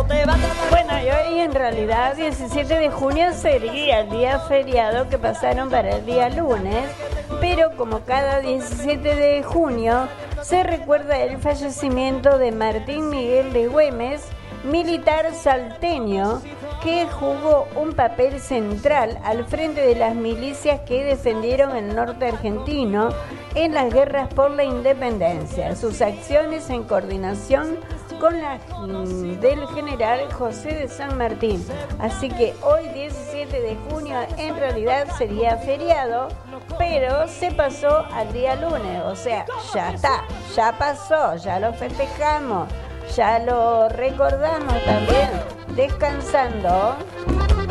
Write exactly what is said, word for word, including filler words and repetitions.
Bueno, y hoy en realidad diecisiete de junio sería el día feriado que pasaron para el día lunes, pero como cada diecisiete de junio se recuerda el fallecimiento de Martín Miguel de Güemes, militar salteño que jugó un papel central al frente de las milicias que defendieron el norte argentino en las guerras por la independencia. Sus acciones en coordinación con las del general José de San Martín. Así que hoy diecisiete de junio en realidad sería feriado, pero se pasó al día lunes, o sea, ya está, ya pasó, ya lo festejamos, ya lo recordamos también, descansando.